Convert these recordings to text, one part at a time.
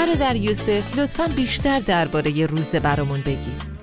برادر یوسف لطفاً بیشتر درباره روزه برامون بگید.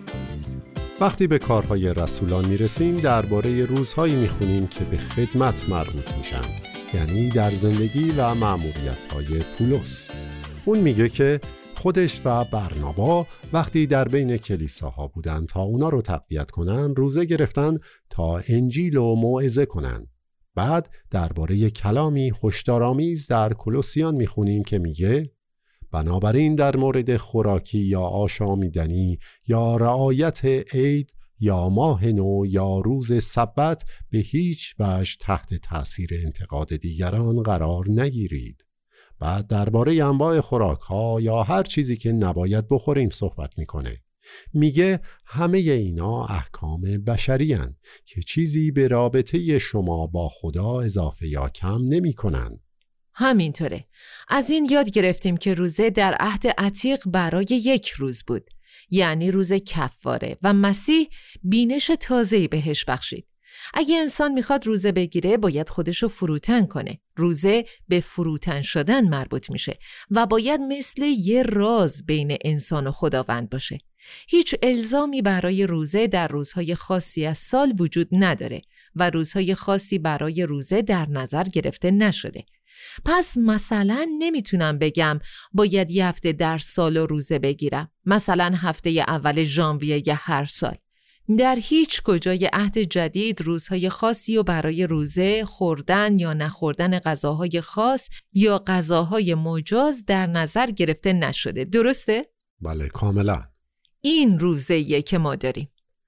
وقتی به کارهای رسولان میرسیم درباره روزهایی میخونیم که به خدمت مربوط میشن، یعنی در زندگی و مأموریت‌های پولس. اون میگه که خودش و برنابا وقتی در بین کلیساها بودن تا اونا رو تقویت کنن روزه گرفتن تا انجیل و موعظه کنن. بعد درباره کلامی هشدارآمیز در کولوسیان میخونیم که میگه بنابراین در مورد خوراکی یا آشامیدنی یا رعایت عید یا ماه نو یا روز سبت به هیچ وجه تحت تأثیر انتقاد دیگران قرار نگیرید. بعد درباره انواع خوراک‌ها یا هر چیزی که نباید بخوریم صحبت میکنه. میگه همه اینا احکام بشری هن که چیزی به رابطه شما با خدا اضافه یا کم نمی کنن. همینطوره. از این یاد گرفتیم که روزه در عهد عتیق برای یک روز بود، یعنی روز کفاره، و مسیح بینش تازه‌ای بهش بخشید. اگه انسان میخواد روزه بگیره باید خودشو فروتن کنه. روزه به فروتن شدن مربوط میشه و باید مثل یه راز بین انسان و خداوند باشه. هیچ الزامی برای روزه در روزهای خاصی از سال وجود نداره و روزهای خاصی برای روزه در نظر گرفته نشده. پس مثلا نمیتونم بگم باید یه هفته در سال روزه بگیرم، مثلا هفته اول ژانویه هر سال. در هیچ کجای عهد جدید روزهای خاصی و برای روزه خوردن یا نخوردن غذاهای خاص یا غذاهای مجاز در نظر گرفته نشده. درسته؟ بله کاملا. این روزه‌ایه که ما داریم.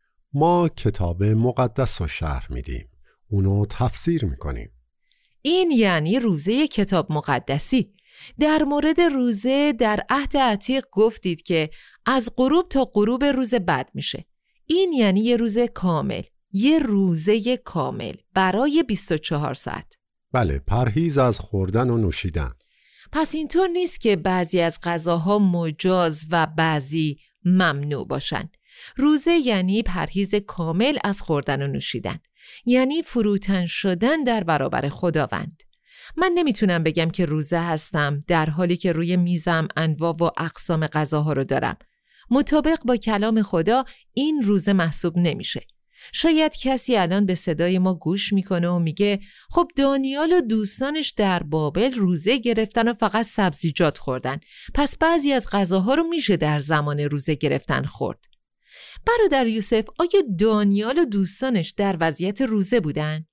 ما کتاب مقدس رو شرح میدیم، اونو تفسیر میکنیم. این یعنی روزه کتاب مقدسی. در مورد روزه در عهد عتیق گفتید که از غروب تا غروب روز بعد میشه. این یعنی یه روز کامل، یه روزه کامل برای 24 ساعت. بله، پرهیز از خوردن و نوشیدن. پس اینطور نیست که بعضی از غذاها مجاز و بعضی ممنوع باشن. روزه یعنی پرهیز کامل از خوردن و نوشیدن، یعنی فروتن شدن در برابر خداوند. من نمیتونم بگم که روزه هستم در حالی که روی میزم انواع و اقسام غذاها رو دارم. مطابق با کلام خدا این روزه محسوب نمیشه. شاید کسی الان به صدای ما گوش میکنه و میگه خب دانیال و دوستانش در بابل روزه گرفتن و فقط سبزیجات خوردن، پس بعضی از غذاها رو میشه در زمان روزه گرفتن خورد. برادر یوسف، آیا دانیال و دوستانش در وضعیت روزه بودن؟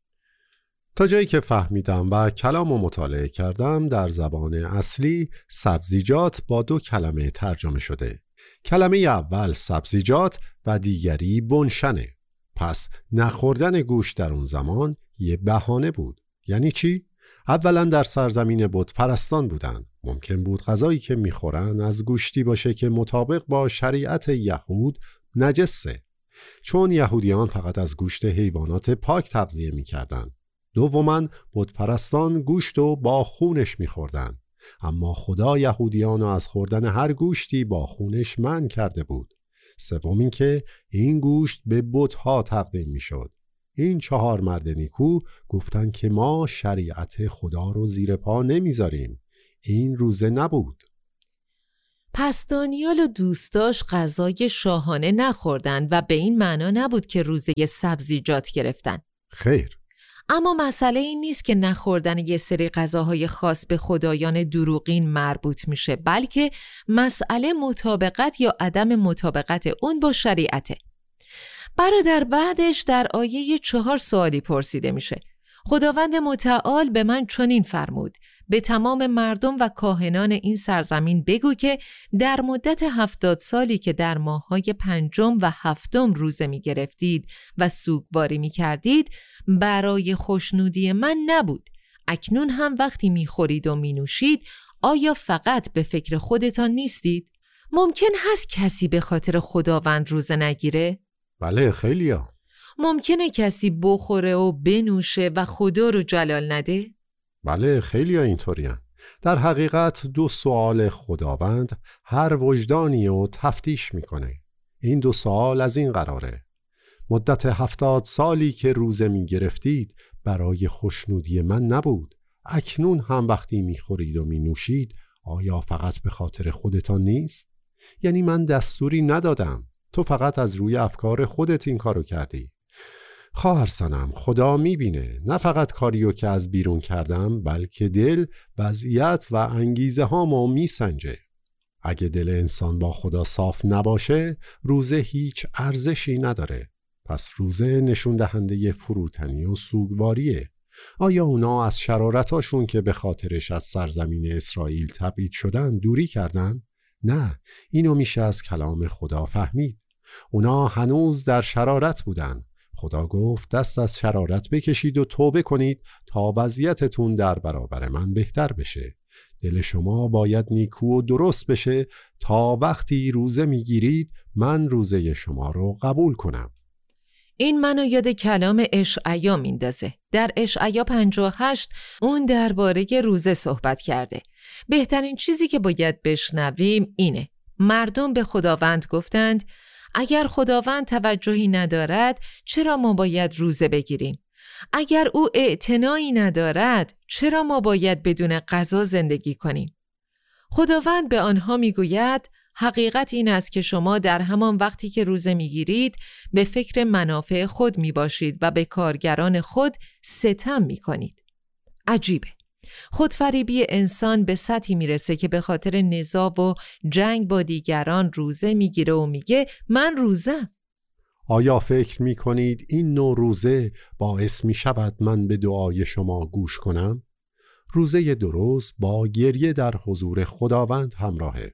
تا جایی که فهمیدم و کلامو مطالعه کردم در زبان اصلی سبزیجات با 2 کلمه ترجمه شده. کلمه اول سبزیجات و دیگری بنشنه. پس نخوردن گوشت در اون زمان یه بهانه بود. یعنی چی؟ اولا در سرزمین بت پرستان بودن. ممکن بود غذایی که میخورن از گوشتی باشه که مطابق با شریعت یهود نجسه، چون یهودیان فقط از گوشت حیوانات پاک تغذیه میکردن. دوما بت پرستان گوشت رو با خونش میخوردن، اما خدا یهودیان رو از خوردن هر گوشتی با خونش منع کرده بود. سوم این که این گوشت به بت‌ها تقدیم میشد. این 4 مرد نیکو گفتن که ما شریعت خدا رو زیر پا نمیذاریم. این روزه نبود. پس دانیال و دوستاش غذای شاهانه نخوردن و به این معنا نبود که روزه سبزیجات گرفتن. خیر. اما مسئله این نیست که نخوردن یه سری غذاهای خاص به خدایان دروغین مربوط میشه، بلکه مسئله مطابقت یا عدم مطابقت اون با شریعته. برادر بعدش در آیه 4 سوالی پرسیده میشه. خداوند متعال به من چنین فرمود: به تمام مردم و کاهنان این سرزمین بگو که در مدت 70 سالی که در ماه‌های 5 و 7 روزه می گرفتید و سوگواری می کردید برای خوشنودی من نبود. اکنون هم وقتی می خورید و می نوشید آیا فقط به فکر خودتان نیستید؟ ممکن هست کسی به خاطر خداوند روزه نگیره؟ بله خیلیا. ممکنه کسی بخوره و بنوشه و خدا رو جلال نده؟ بله خیلیا اینطورین. در حقیقت 2 سوال خداوند هر وجدانی رو تفتیش میکنه. این 2 سوال از این قراره: مدت 70 سالی که روزه می گرفتید برای خوشنودی من نبود. اکنون هم وقتی می خورید و می نوشید آیا فقط به خاطر خودتان نیست؟ یعنی من دستوری ندادم، تو فقط از روی افکار خودت این کارو کردی. خواهر صنم، خدا میبینه نه فقط کاریو که از بیرون کردم، بلکه دل، وضعیت و انگیزه هامو میسنجه. اگه دل انسان با خدا صاف نباشه، روزه هیچ ارزشی نداره. پس روزه نشون دهنده فروتنی و سوگواریه. آیا اونا از شرارتاشون که به خاطرش از سرزمین اسرائیل تبعید شدن دوری کردن؟ نه، اینو میشه از کلام خدا فهمید. اونا هنوز در شرارت بودن. خدا گفت دست از شرارت بکشید و توبه کنید تا وضعیتتون در برابر من بهتر بشه. دل شما باید نیکو و درست بشه تا وقتی روزه میگیرید من روزه شما رو قبول کنم. این منو یاد کلام اشعیا میندازه. در اشعیا 58 اون درباره روزه صحبت کرده. بهترین چیزی که باید بشنویم اینه: مردم به خداوند گفتند اگر خداوند توجهی ندارد چرا ما باید روزه بگیریم؟ اگر او اعتنایی ندارد چرا ما باید بدون غذا زندگی کنیم؟ خداوند به آنها میگوید حقیقت این است که شما در همان وقتی که روزه میگیرید به فکر منافع خود میباشید و به کارگران خود ستم میکنید. عجیبه. خودفریبی انسان به سطحی میرسه که به خاطر نزاع و جنگ با دیگران روزه میگیره و میگه من روزه. آیا فکر میکنید این نوع روزه باعث میشود من به دعای شما گوش کنم؟ روزه درست با گریه در حضور خداوند همراهه.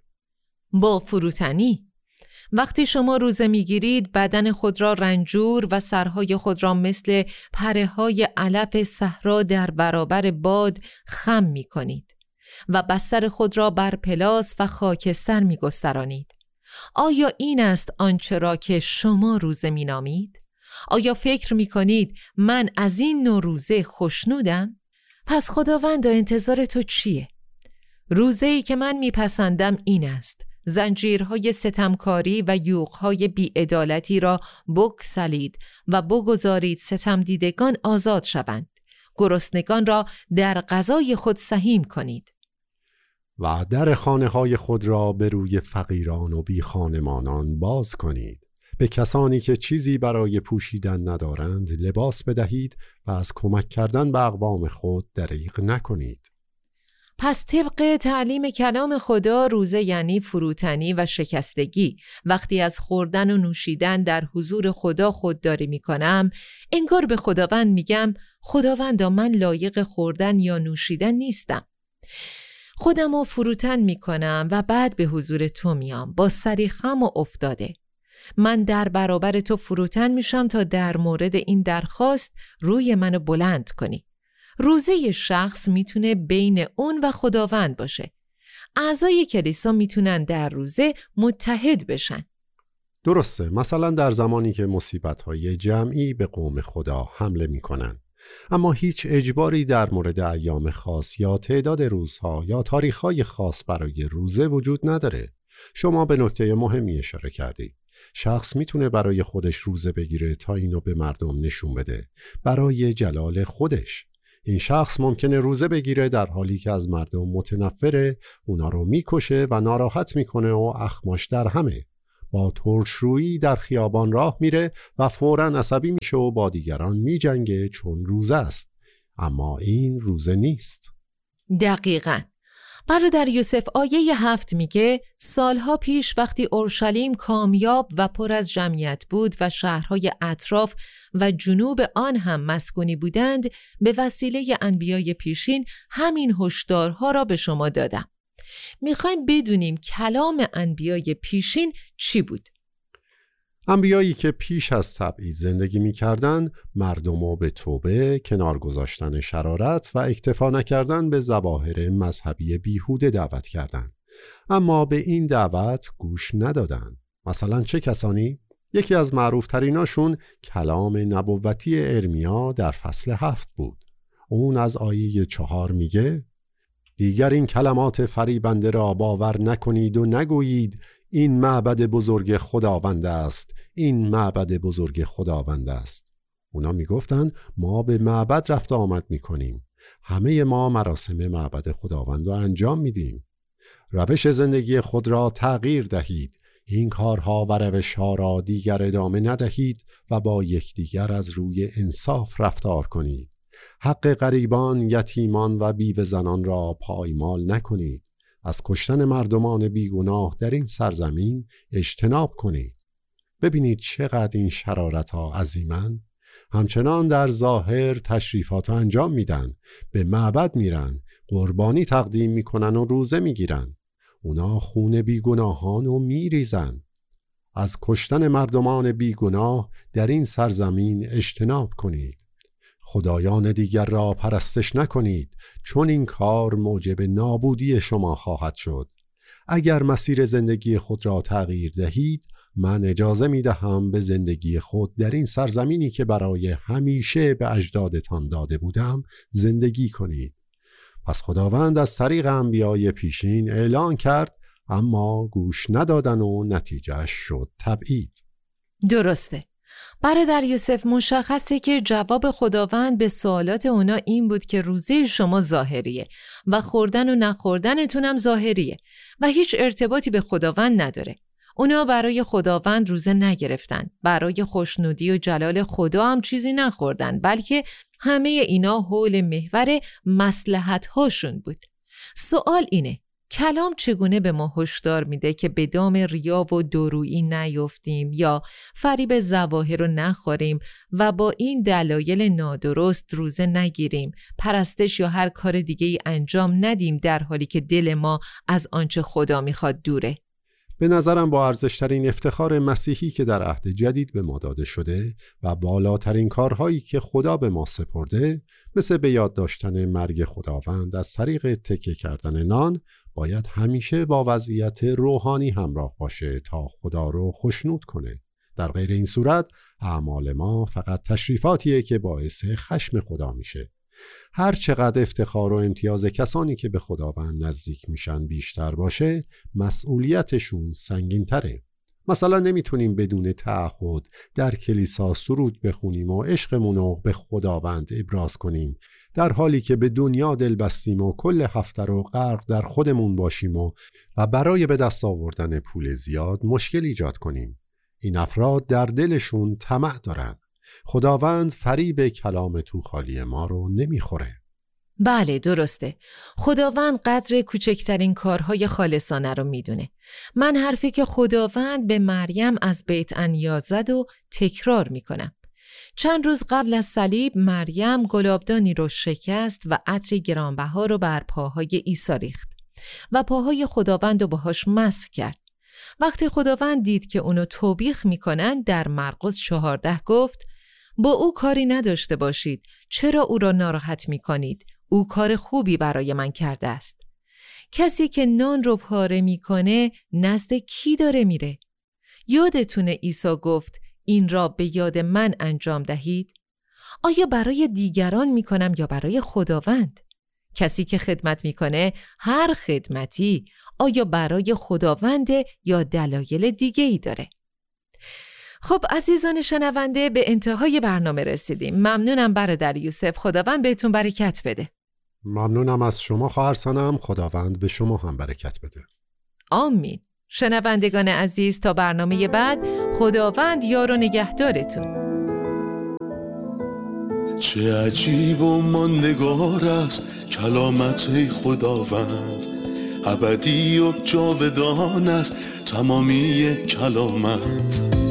با فروتنی. وقتی شما روزه میگیرید بدن خود را رنجور و سرهای خود را مثل پره‌های علف صحرا در برابر باد خم میکنید و بستر خود را بر پلاس و خاکستر میگسترانید. آیا این است آنچه را که شما روزه مینامید؟ آیا فکر میکنید من از این نوع روزه خوشنودم؟ پس خداوند انتظار تو چیه؟ روزه‌ای که من میپسندم این است: زنجیرهای ستمکاری و یوغهای بی‌عدالتی را بگسلید و بگذارید ستم دیدگان آزاد شوند. گرسنگان را در غذای خود سهیم کنید و در خانه‌های خود را به روی فقیران و بی خانمانان باز کنید. به کسانی که چیزی برای پوشیدن ندارند لباس بدهید و از کمک کردن به اقوام خود دریغ نکنید. پس طبق تعلیم کلام خدا روزه یعنی فروتنی و شکستگی. وقتی از خوردن و نوشیدن در حضور خدا خودداری میکنم، انگار به خداوند میگم خداوندا من لایق خوردن یا نوشیدن نیستم. خودمو فروتن میکنم و بعد به حضور تو میام با سری خم و افتاده. من در برابر تو فروتن میشم تا در مورد این درخواست روی منو بلند کنی. روزه شخص میتونه بین اون و خداوند باشه. اعضای کلیسا میتونن در روزه متحد بشن. درسته، مثلا در زمانی که مصیبت‌های جمعی به قوم خدا حمله میکنن. اما هیچ اجباری در مورد ایام خاص یا تعداد روزها یا تاریخ‌های خاص برای روزه وجود نداره. شما به نکته مهمی اشاره کردید. شخص میتونه برای خودش روزه بگیره تا اینو به مردم نشون بده، برای جلال خودش. این شخص ممکنه روزه بگیره در حالی که از مردم متنفره، اونا رو میکشه و ناراحت میکنه و اخماش در همه. با ترشرویی در خیابان راه میره و فوراً عصبی میشه و با دیگران میجنگه چون روزه است. اما این روزه نیست. دقیقاً. برادر یوسف آیه 7 میگه سالها پیش وقتی اورشلیم کامیاب و پر از جمعیت بود و شهرهای اطراف و جنوب آن هم مسکونی بودند، به وسیله انبیای پیشین همین هشدارها را به شما دادم. میخوایم بدونیم کلام انبیای پیشین چی بود؟ انبیایی که پیش از تبعید زندگی می‌کردند، مردمو به توبه، کنار گذاشتن شرارت و اکتفا نکردن به ظواهر مذهبی بیهوده دعوت کردند. اما به این دعوت گوش ندادند. مثلا چه کسانی؟ یکی از معروفتریناشون کلام نبوتی ارمیا در فصل 7 بود. اون از آیه 4 میگه: دیگر این کلمات فریبنده را باور نکنید و نگویید این معبد بزرگ خداوند است، این معبد بزرگ خداوند است. اونا میگفتند ما به معبد رفت آمد میکنیم، همه ما مراسم معبد خداوند رو انجام میدیم. روش زندگی خود را تغییر دهید. این کارها و روشها را دیگر ادامه ندهید و با یکدیگر از روی انصاف رفتار کنید. حق غریبان، یتیمان و بیوه زنان را پایمال نکنید. از کشتن مردمان بیگناه در این سرزمین اجتناب کنید. ببینید چقدر این شرارت‌ها عظیمن. همچنان در ظاهر تشریفات انجام میدن، به معبد میرن، قربانی تقدیم میکنن و روزه میگیرن. اونا خون بیگناهان رو میریزن. از کشتن مردمان بیگناه در این سرزمین اجتناب کنید. خدایان دیگر را پرستش نکنید، چون این کار موجب نابودی شما خواهد شد. اگر مسیر زندگی خود را تغییر دهید، من اجازه می دهم به زندگی خود در این سرزمینی که برای همیشه به اجدادتان داده بودم زندگی کنید. پس خداوند از طریق انبیای پیشین اعلان کرد، اما گوش ندادن و نتیجهش شد تبعید. درسته. برادر یوسف، مشخصه که جواب خداوند به سوالات اونا این بود که روزه شما ظاهریه و خوردن و نخوردنتونم ظاهریه و هیچ ارتباطی به خداوند نداره. اونا برای خداوند روزه نگرفتن، برای خوشنودی و جلال خدا هم چیزی نخوردن، بلکه همه اینا حول محور مصلحت هاشون بود. سوال اینه، کلام چگونه به ما هشدار میده که به دام ریا و دورویی نیفتیم یا فریب ظواهر رو نخوریم و با این دلایل نادرست روزه نگیریم، پرستش یا هر کار دیگه ای انجام ندیم در حالی که دل ما از آنچه خدا میخواد دوره؟ به نظرم با ارزشترین افتخار مسیحی که در عهد جدید به ما داده شده و بالاترین کارهایی که خدا به ما سپرده، مثل به یاد داشتن مرگ خداوند از طریق تکه کردن نان، باید همیشه با وضعیت روحانی همراه باشه تا خدا رو خوشنود کنه. در غیر این صورت اعمال ما فقط تشریفاتیه که باعث خشم خدا میشه. هر چقدر افتخار و امتیاز کسانی که به خداوند نزدیک میشن بیشتر باشه، مسئولیتشون سنگین‌تره. مثلا نمیتونیم بدون تعهد در کلیسا سرود بخونیم و عشقمون رو به خداوند ابراز کنیم، در حالی که به دنیا دل بستیم و کل هفته رو غرق در خودمون باشیم و برای به دست آوردن پول زیاد مشکل ایجاد کنیم. این افراد در دلشون طمع دارن. خداوند فریب کلام تو خالی ما رو نمیخوره. بله، درسته. خداوند قدر کوچکترین کارهای خالصانه رو میدونه. من حرفی که خداوند به مریم از بیت عنیا زد و تکرار میکنم. چند روز قبل از صلیب مریم گلابدانی رو شکست و عطر گرانبها رو بر پاهای عیسی ریخت و پاهای خداوند رو باهاش مسح کرد. وقتی خداوند دید که اونو توبیخ میکنن، در مرقس 14 گفت: با او کاری نداشته باشید، چرا او را ناراحت میکنید؟ او کار خوبی برای من کرده است. کسی که نان رو پاره میکنه نزد کی داره میره؟ یادتونه عیسی گفت این را به یاد من انجام دهید؟ آیا برای دیگران میکنم یا برای خداوند؟ کسی که خدمت میکنه، هر خدمتی، آیا برای خداوند یا دلایل دیگه ای داره؟ خب عزیزان شنونده، به انتهای برنامه رسیدیم. ممنونم برادر یوسف، خداوند بهتون برکت بده. ممنونم از شما خواهر سنم، خداوند به شما هم برکت بده. آمین. شنوندگان عزیز، تا برنامه بعد، خداوند یار و نگهدارتون. چه عجیب و ماندگار است کلامت خداوند، ابدی و جاودان است تمامی کلامت.